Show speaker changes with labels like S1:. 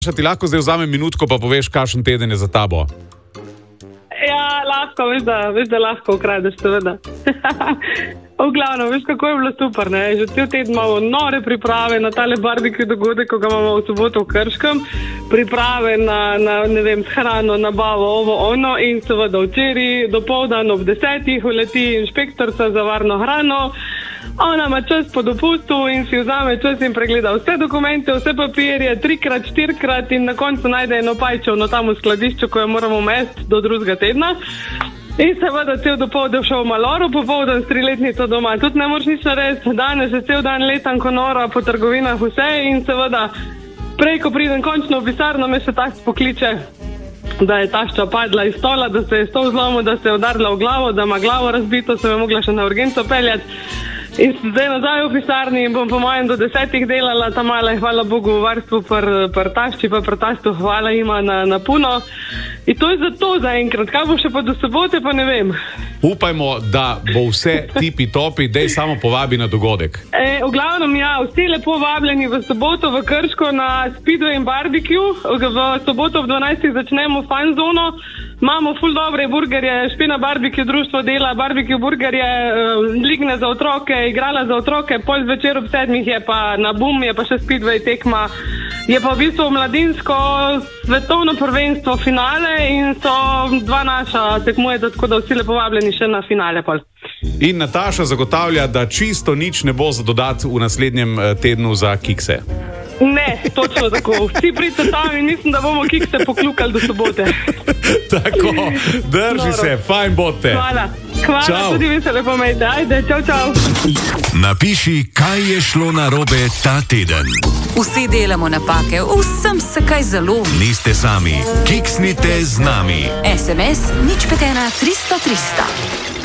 S1: Če ti lahko zdaj vzamem minutko, pa poveš, kakšen teden je za tabo.
S2: Ja, lahko, veš, da lahko ukradeš, seveda. V glavnem, veš, kako je bilo super, ne? Že cel teden imamo nore priprave na tale barbecue dogodek, ko ga imamo v soboto v Krškem. Priprave na ne vem, hrano, nabavo, ono in seveda včeraj dopoldan ob 10:00 uleti inšpektorica za varno hrano. Ona ima čas po dopustu in si vzame čas in pregleda vse dokumente, vse papirje, 3-krat, 4-krat in na koncu najde eno pajčevno tam v skladišču, ko jo moramo mesti do drugega tedna. In seveda cel dopoldan šel v Maloro, popoldan s 3-letnico doma. Tudi ne moreš nič narediti, danes že cel dan letam ko nora po trgovinah vse in seveda prej, ko pridem končno v pisarno, me še tak pokliče, da je tašča padla iz stola, da se je stol zlomil, da se je udarila v glavo, da ima glavo razbito, se je mogla še na urgenco peljati. In zdaj nazaj v pisarni in bom po mojem do 10:00 delala, ta mala je, hvala Bogu, v varstvu pri tašči, pa pri taštu, hvala ima na puno. In to je za to zaenkrat. Kaj bo še pa do sobote, pa ne vem.
S1: Upajmo, da bo vse tipi-topi, dej samo povabi na dogodek.
S2: V glavnem, ja, vsi lepo vabljeni v soboto v Krško na Speedway in Barbecue. V soboto ob 12:00 začnemo fan zono. Imamo ful dobre burgerje, Špina barbecue društvo dela, barbecue burgerje, ligne za otroke, igrala za otroke, pol zvečer ob 7:00 je pa na Bum, je pa še Speedway tekma. Je pa v bistvu mladinsko svetovno prvenstvo finale in so dva naša tekmujeta, tako da vsi lepo vabljeni še na finale pol.
S1: In Nataša zagotavlja, da čisto nič ne bo za dodati v naslednjem tednu za kikse.
S2: Ne, točno tako. Vsi pridite tam in mislim, da bomo kikse poklukali do sobote.
S1: Tako, drži se, fajn bote.
S2: Hvala, tudi vi se lepo imejte. Ajde, čau.
S3: Napiši, kaj je šlo narobe ta teden.
S4: Vsi delamo napake, vsem se kaj zalomi.
S3: Niste sami, kiksnite z nami.
S4: SMS 051 300 300.